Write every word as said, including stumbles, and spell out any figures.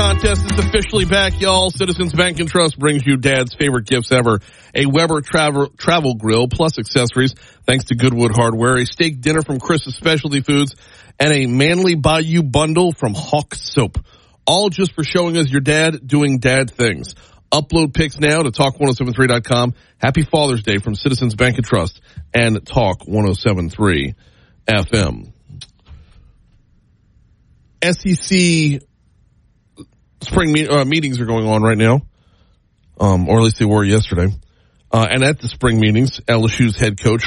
Contest is officially back, y'all. Citizens Bank and Trust brings you Dad's favorite gifts ever. A Weber travel, travel grill plus accessories thanks to Goodwood Hardware. A steak dinner from Chris's Specialty Foods. And a Manly Bayou bundle from Hawk Soap. All just for showing us your dad doing dad things. Upload pics now to talk ten seventy-three dot com. Happy Father's Day from Citizens Bank and Trust and Talk ten seventy-three F M. S E C spring me- uh, meetings are going on right now, um, or at least they were yesterday. Uh, and at the spring meetings, L S U's head coach